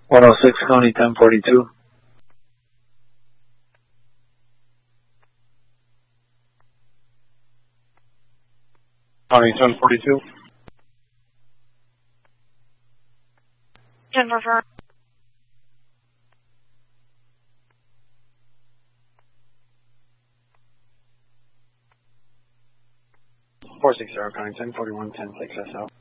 106 County 1042. County 1042. Denver. 460 County 1041 10 6 SL.